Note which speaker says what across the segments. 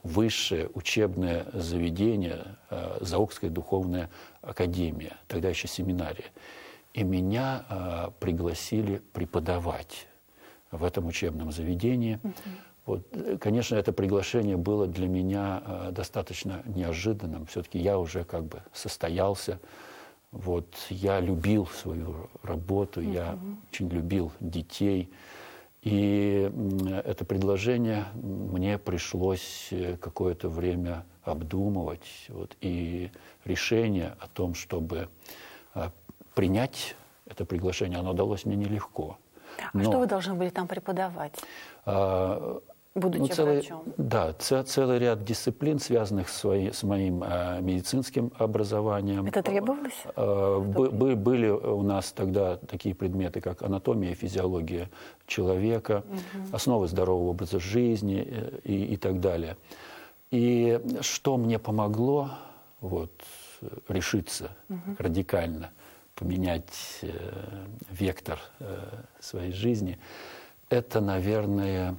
Speaker 1: высшее учебное заведение, Заокская духовная академия, тогда еще семинария. И меня пригласили преподавать в этом учебном заведении. Вот, конечно, это приглашение было для меня достаточно неожиданным. Все-таки я уже как бы состоялся. Вот, я любил свою работу, я очень любил детей. И это предложение мне пришлось какое-то время обдумывать. Вот, и решение о том, чтобы принять это приглашение, оно далось мне нелегко.
Speaker 2: Но что вы должны были там преподавать, будучи врачом?
Speaker 1: Да, целый ряд дисциплин, связанных с моим медицинским образованием.
Speaker 2: Это требовалось?
Speaker 1: Были у нас тогда такие предметы, как анатомия и физиология человека, основы здорового образа жизни и так далее. И что мне помогло решиться радикально поменять вектор своей жизни, это, наверное,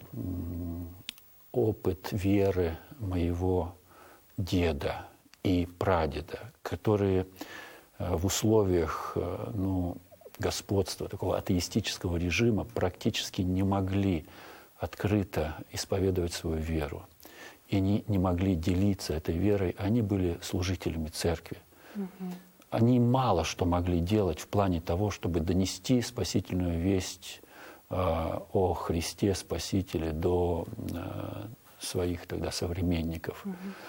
Speaker 1: опыт веры моего деда и прадеда, которые в условиях господства такого атеистического режима практически не могли открыто исповедовать свою веру и не могли делиться этой верой. Они были служителями церкви. Они мало что могли делать в плане того, чтобы донести спасительную весть о Христе Спасителе до своих тогда современников.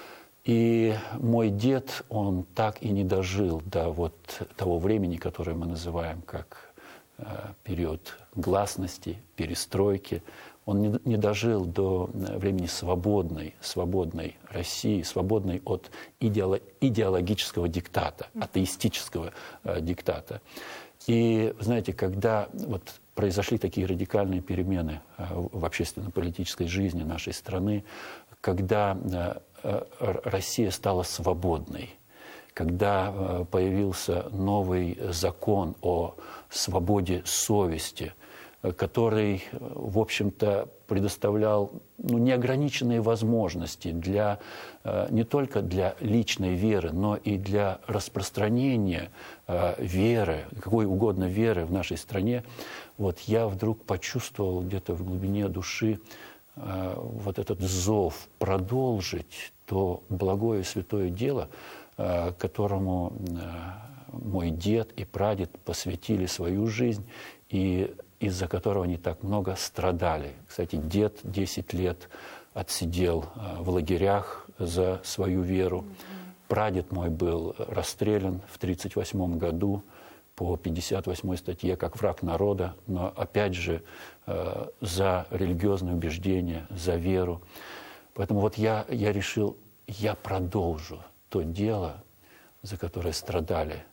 Speaker 1: И мой дед, он так и не дожил до того времени, которое мы называем как период гласности, перестройки. Он не дожил до времени свободной России, свободной от идеологического диктата, атеистического диктата. И, знаете, когда произошли такие радикальные перемены в общественно-политической жизни нашей страны, когда Россия стала свободной, когда появился новый закон о свободе совести, который, в общем-то, предоставлял неограниченные возможности не только для личной веры, но и для распространения веры, какой угодно веры в нашей стране. Я вдруг почувствовал где-то в глубине души этот зов продолжить то благое и святое дело, которому мой дед и прадед посвятили свою жизнь, и из-за которого они так много страдали. Кстати, дед 10 лет отсидел в лагерях за свою веру. Прадед мой был расстрелян в 1938 году по 58 статье как враг народа, но опять же за религиозные убеждения, за веру. Поэтому я решил, я продолжу то дело, за которое страдали.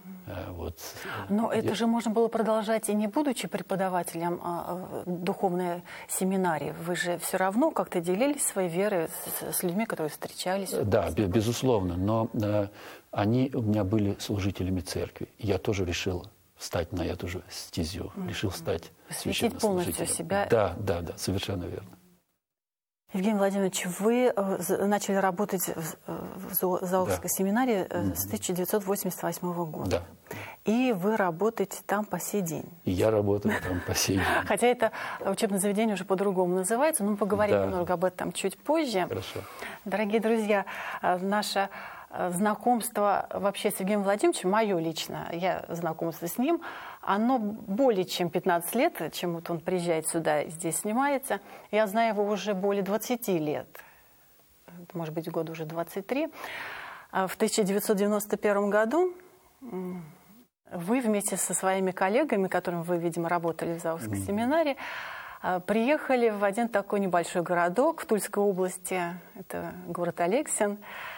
Speaker 2: Но это же можно было продолжать и не будучи преподавателем духовной семинарии. Вы же все равно как-то делились своей верой с людьми, которые встречались.
Speaker 1: Да, безусловно. Но они у меня были служителями церкви. Я тоже решил встать на эту же стезю. Решил стать священнослужителем.
Speaker 2: Полностью себя.
Speaker 1: Да, совершенно верно.
Speaker 2: Евгений Владимирович, вы начали работать в Заокской семинарии с 1988 года.
Speaker 1: Да.
Speaker 2: И вы работаете там по сей день.
Speaker 1: И я работаю там по сей день.
Speaker 2: Хотя это учебное заведение уже по-другому называется, но мы поговорим немного об этом чуть позже.
Speaker 1: Хорошо.
Speaker 2: Дорогие друзья, наше знакомство вообще с Евгением Владимировичем, мое лично, я знакомство с ним, оно более чем 15 лет, чем он приезжает сюда и здесь снимается. Я знаю его уже более 20 лет, может быть, года уже 23. В 1991 году вы вместе со своими коллегами, которыми вы, видимо, работали в Заокской семинарии, приехали в один такой небольшой городок в Тульской области, это город Алексин,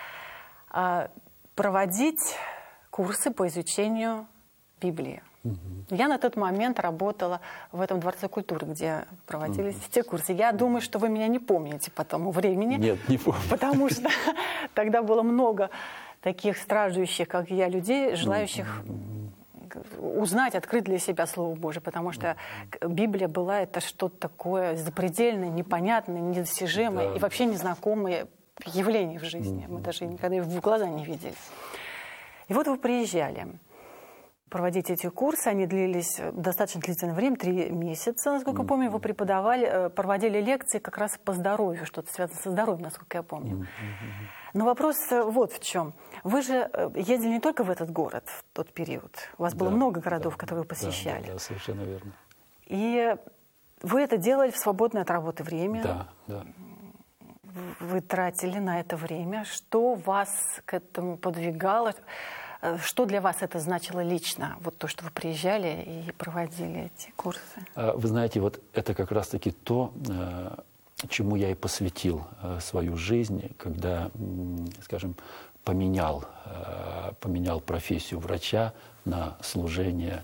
Speaker 2: проводить курсы по изучению Библии. Я на тот момент работала в этом Дворце культуры, где проводились те курсы. Я думаю, что вы меня не помните по тому времени.
Speaker 1: Нет, не помню.
Speaker 2: Потому что тогда было много таких страждущих, как я, людей, желающих узнать, открыть для себя Слово Божие, потому что Библия была это что-то такое запредельное, непонятное, недостижимое и вообще незнакомое явление в жизни. Мы даже никогда его в глаза не видели. И вот вы приезжали проводить эти курсы. Они длились достаточно длительное время, 3 месяца, насколько я помню. Вы преподавали, проводили лекции как раз по здоровью, что-то связано со здоровьем, насколько я помню. Но вопрос вот в чем. Вы же ездили не только в этот город в тот период. У вас было много городов, которые вы посещали.
Speaker 1: Да, совершенно верно.
Speaker 2: И вы это делали в свободное от работы время.
Speaker 1: Да, да.
Speaker 2: Вы тратили на это время. Что вас к этому подвигало? Что для вас это значило лично? Вот то, что вы приезжали и проводили эти курсы.
Speaker 1: Вы знаете, вот это как раз-таки то, чему я и посвятил свою жизнь, когда, скажем, поменял профессию врача на служение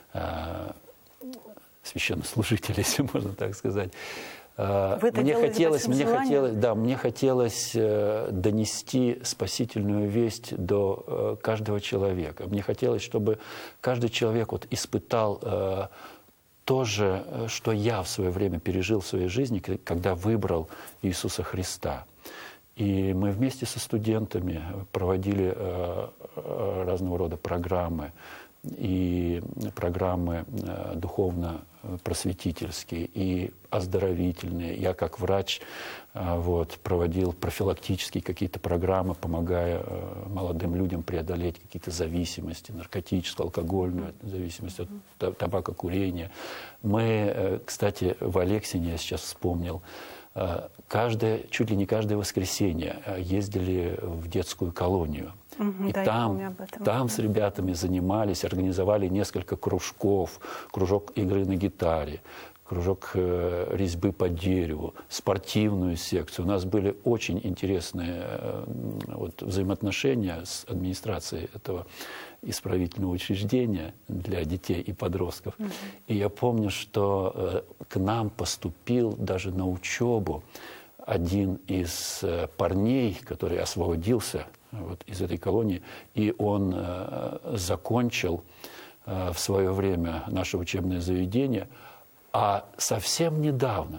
Speaker 1: священнослужителя, если можно так сказать. Мне хотелось донести спасительную весть до каждого человека. Мне хотелось, чтобы каждый человек вот испытал то же, что я в свое время пережил в своей жизни, когда выбрал Иисуса Христа. И мы вместе со студентами проводили разного рода программы, и программы духовно-просветительские, и оздоровительные. Я как врач проводил профилактические какие-то программы, помогая молодым людям преодолеть какие-то зависимости, наркотическую, алкогольную зависимость от табакокурения. Мы, кстати, в Алексине, я сейчас вспомнил, чуть ли не каждое воскресенье ездили в детскую колонию. И
Speaker 2: да,
Speaker 1: там с ребятами занимались, организовали несколько кружков, кружок игры на гитаре, кружок резьбы по дереву, спортивную секцию. У нас были очень интересные взаимоотношения с администрацией этого исправительного учреждения для детей и подростков. И я помню, что к нам поступил даже на учебу один из парней, который освободился из этой колонии, и он закончил в свое время наше учебное заведение, а совсем недавно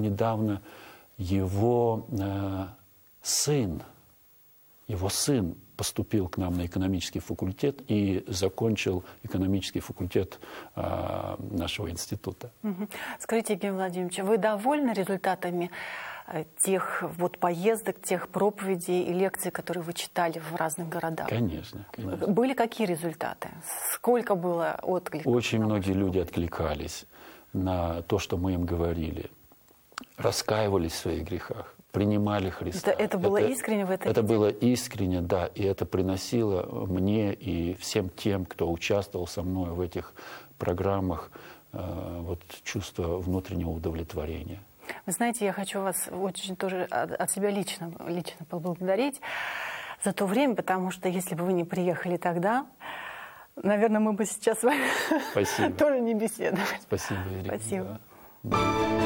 Speaker 1: его сын поступил к нам на экономический факультет и закончил экономический факультет нашего института.
Speaker 2: Скажите, Евгений Владимирович, вы довольны результатами тех поездок, тех проповедей и лекций, которые вы читали в разных городах?
Speaker 1: Конечно, конечно.
Speaker 2: Были какие результаты? Сколько было откликов?
Speaker 1: Очень многие люди откликались на то, что мы им говорили, раскаивались в своих грехах, принимали Христа.
Speaker 2: Это было искренне в этой
Speaker 1: Это было искренне, да, и это приносило мне и всем тем, кто участвовал со мной в этих программах, чувство внутреннего удовлетворения.
Speaker 2: Вы знаете, я хочу вас очень тоже от себя лично поблагодарить за то время, потому что если бы вы не приехали тогда, наверное, мы бы сейчас с вами тоже не беседовали.
Speaker 1: Спасибо, Ирина.
Speaker 2: Спасибо.
Speaker 1: Да.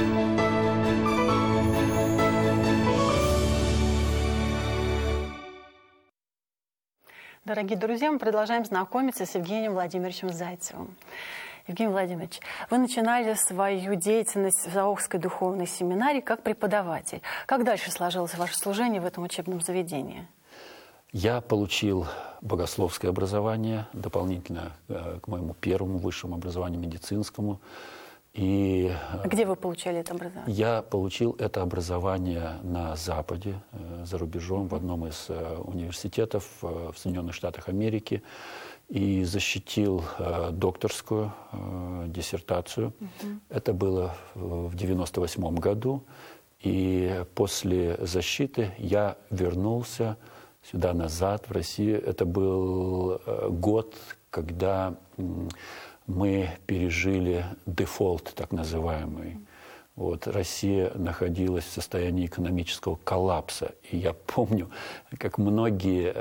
Speaker 2: Дорогие друзья, мы продолжаем знакомиться с Евгением Владимировичем Зайцевым. Евгений Владимирович, вы начинали свою деятельность в Заокской духовной семинарии как преподаватель. Как дальше сложилось ваше служение в этом учебном заведении?
Speaker 1: Я получил богословское образование дополнительно к моему первому высшему образованию медицинскому. И
Speaker 2: где вы получали это образование?
Speaker 1: Я получил это образование на Западе, за рубежом, в одном из университетов в Соединенных Штатах Америки. И защитил докторскую диссертацию. Это было в 1998 году. И после защиты я вернулся сюда назад, в Россию. Это был год, когда мы пережили дефолт, так называемый. Россия находилась в состоянии экономического коллапса. И я помню, как многие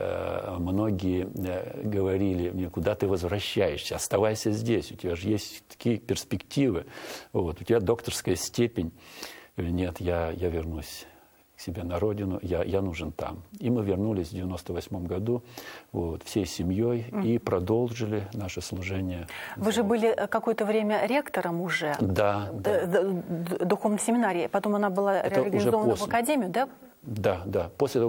Speaker 1: говорили мне: куда ты возвращаешься, оставайся здесь, у тебя же есть такие перспективы, у тебя докторская степень. Нет, я вернусь к себе на родину, я нужен там. И мы вернулись в 1998 году всей семьей и продолжили наше служение.
Speaker 2: Вы же были какое-то время ректором уже?
Speaker 1: Да.
Speaker 2: Духовной семинарии. Потом она была реорганизована в академию, да?
Speaker 1: Да. После того,